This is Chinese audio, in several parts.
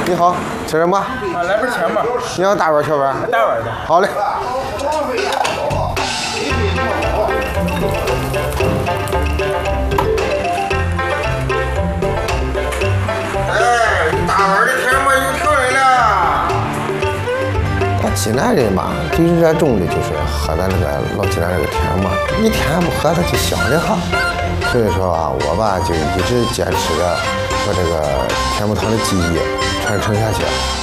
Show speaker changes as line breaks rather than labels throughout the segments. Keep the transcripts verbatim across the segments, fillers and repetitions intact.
你好，吃什么？
啊，来份钱吧。
你要大碗小碗？
大碗的。
好嘞。哎，大碗的甜馍有条来了。咱济南人嘛，最热衷的就是喝咱这个老济南这个甜馍，一天不喝它就香的很。所以说啊，我吧就一直坚持着把这个甜馍汤的技艺传承下去。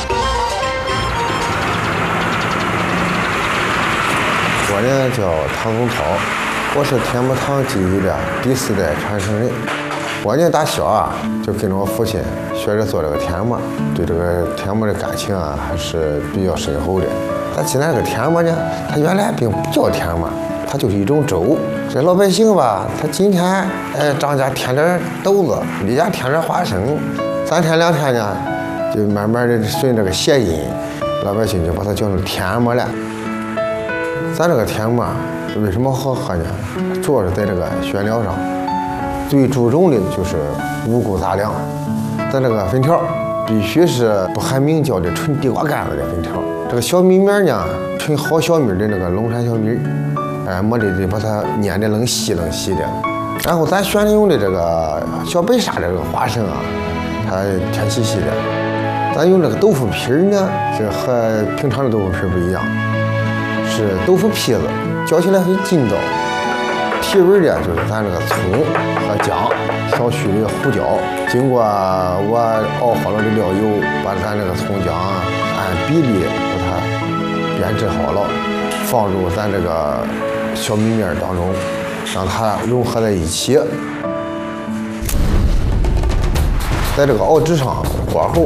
我呢叫唐宗涛，我是甜馍汤技艺的第四代传承人。我呢打小啊就跟着我父亲学着做这个甜馍，对这个甜馍的感情啊还是比较深厚的。咱济南这个甜馍呢，它原来并不叫甜馍，它就是一种粥。这老百姓吧，他今天哎张家添点豆子，李家添点花生，三天两天呢，就慢慢的顺这个谐音，老百姓就把它叫成甜馍了。咱这个甜馍为什么好喝呢？主要是在这个选料上，最注重的就是五谷杂粮。咱这个粉条必须是不含明胶的纯地瓜干子的粉条。这个小米面呢，纯好小米的那个龙山小米。哎，磨的得把它捏的能细能细的，然后咱选的用的这个小白沙这个花生啊，它甜细细的。咱用这个豆腐皮儿呢，这和平常的豆腐皮不一样，是豆腐坯子，嚼起来很筋道。提味的就是咱这个葱和姜，少许的胡椒。经过我熬好了的料油，把咱这个葱姜按比例把它编制好了，放入咱这个小米面当中，让它融合在一起。在这个熬制上，过后